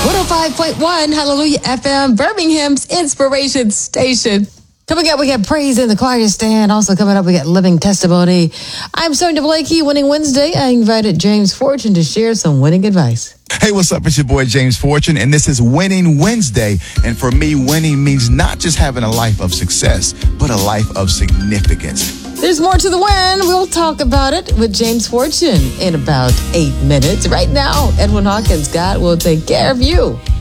105.1 Hallelujah FM, Birmingham's inspiration station. Coming up, we got Praise in the Choir Stand. Also coming up, we got Living Testimony. I'm Sonia Blakey, Winning Wednesday. I invited James Fortune to share some winning advice. Hey, what's up? It's your boy, James Fortune, and this is Winning Wednesday. And for me, winning means not just having a life of success, but a life of significance. There's more to the win. We'll talk about it with James Fortune in about 8 minutes. Right now, Edwin Hawkins, God will take care of you.